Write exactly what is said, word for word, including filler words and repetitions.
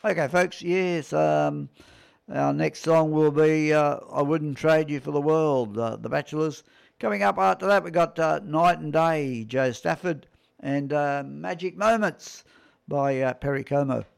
Okay, folks. Yes. Um, our next song will be uh, "I Wouldn't Trade You for the World." Uh, the Bachelors. Coming up after that, we got uh, "Night and Day," Joe Stafford, and uh, "Magic Moments" by uh, Perry Como.